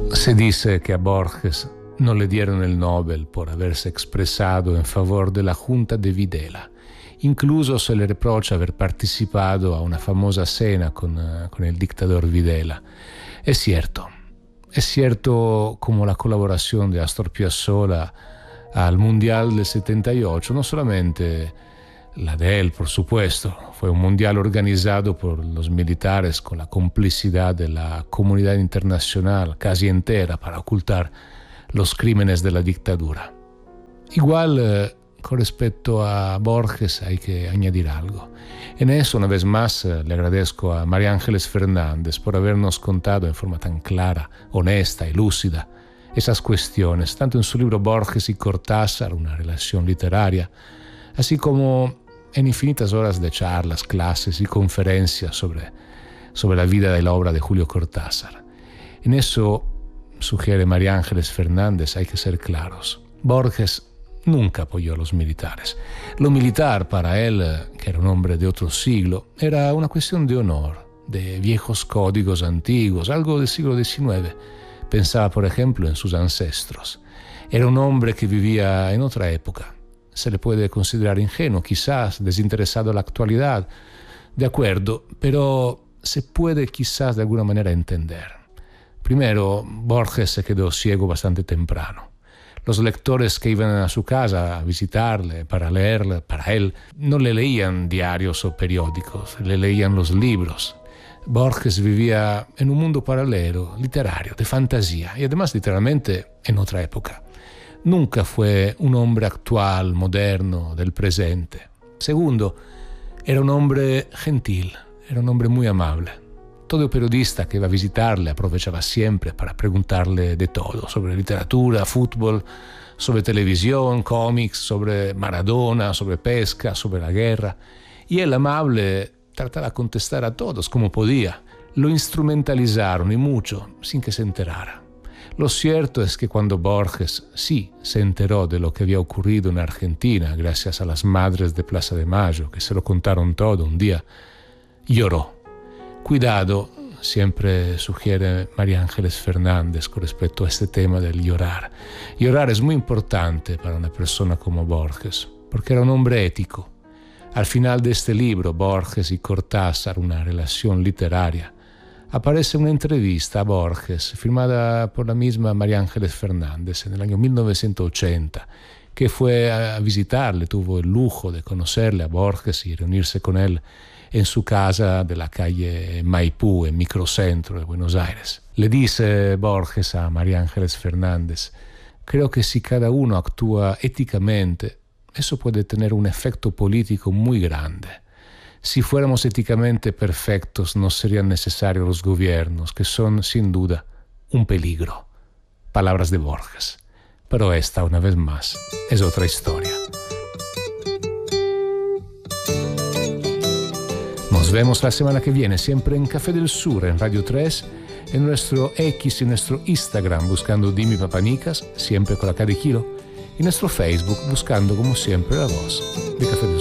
Se dice que a Borges no le dieron el Nobel por haberse expresado en favor de la Junta de Videla. Incluso se le reprocha haber participado a una famosa cena con el dictador Videla. Es cierto como la colaboración de Astor Piazzolla al Mundial del 78, no solamente la de él, por supuesto, fue un mundial organizado por los militares con la complicidad de la comunidad internacional casi entera para ocultar los crímenes de la dictadura. Igual, con respecto a Borges hay que añadir algo. En eso, una vez más, le agradezco a María Ángeles Fernández por habernos contado en forma tan clara, honesta y lúcida esas cuestiones, tanto en su libro Borges y Cortázar, una relación literaria, así como en infinitas horas de charlas, clases y conferencias sobre la vida y la obra de Julio Cortázar. En eso, sugiere María Ángeles Fernández, hay que ser claros. Borges nunca apoyó a los militares. Lo militar para él, que era un hombre de otro siglo, era una cuestión de honor, de viejos códigos antiguos, algo del siglo XIX. Pensaba, por ejemplo, en sus ancestros. Era un hombre que vivía en otra época. Se le puede considerar ingenuo, quizás desinteresado en la actualidad, de acuerdo, pero se puede quizás de alguna manera entender. Primero, Borges se quedó ciego bastante temprano. Los lectores que iban a su casa a visitarle, para leerle, para él, no le leían diarios o periódicos, le leían los libros. Borges vivía en un mundo paralelo, literario, de fantasía, y además literalmente en otra época. Nunca fue un hombre actual, moderno, del presente. Segundo, era un hombre gentil, era un hombre muy amable. Todo periodista que iba a visitarle aprovechaba siempre para preguntarle de todo, sobre literatura, fútbol, sobre televisión, cómics, sobre Maradona, sobre pesca, sobre la guerra. Y él, amable, trataba de contestar a todos como podía. Lo instrumentalizaron y mucho, sin que se enterara. Lo cierto es que cuando Borges sí se enteró de lo que había ocurrido en Argentina, gracias a las madres de Plaza de Mayo, que se lo contaron todo un día, lloró. Cuidado, siempre sugiere María Ángeles Fernández con respecto a este tema del llorar. Llorar es muy importante para una persona como Borges, porque era un hombre ético. Al final de este libro, Borges y Cortázar, una relación literaria, aparece una entrevista a Borges firmada por la misma María Ángeles Fernández en el año 1980, que fue a visitarle, tuvo el lujo de conocerle a Borges y reunirse con él en su casa de la calle Maipú, en microcentro de Buenos Aires. Le dice Borges a María Ángeles Fernández: creo que si cada uno actúa éticamente, eso puede tener un efecto político muy grande. Si fuéramos éticamente perfectos, no serían necesarios los gobiernos, que son, sin duda, un peligro. Palabras de Borges. Pero esta, una vez más, es otra historia. Nos vemos la semana que viene, siempre en Café del Sur, en Radio 3, en nuestro X y nuestro Instagram, buscando Dimi Papanicas, siempre con la K de kilo, y nuestro Facebook, buscando, como siempre, la voz de Café del Sur.